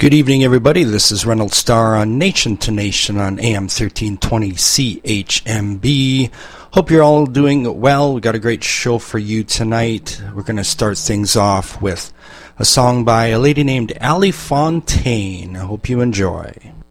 Good evening, everybody. This is Reynolds Starr on Nation to Nation on AM 1320 CHMB. Hope you're all doing well. We got a great show for you tonight. We're going to start things off with a song by a lady named Allie Fontaine. I hope you enjoy.